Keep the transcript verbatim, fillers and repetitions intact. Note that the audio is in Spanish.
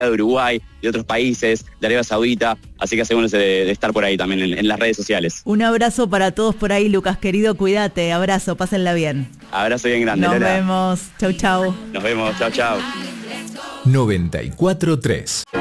de Uruguay, de otros países, de Arabia Saudita, así que asegúrense de, de estar por ahí también en, en las redes sociales. Un abrazo para todos por ahí, Lucas, querido, cuídate, abrazo, pásenla bien. Abrazo bien grande, Nos Lola. vemos, chau chau. Nos vemos, chau chau. noventa y cuatro tres